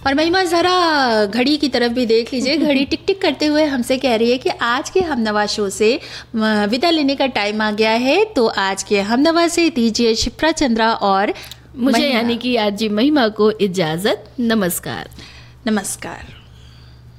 और महिमा ज़रा घड़ी की तरफ भी देख लीजिए, घड़ी टिक टिक करते हुए हमसे कह रही है कि आज के हमनवा शो से विदा लेने का टाइम आ गया है। तो आज के हमनवा से दीजिए शिप्रा चंद्रा और मुझे यानी कि आरजी महिमा को इजाज़त। नमस्कार। नमस्कार।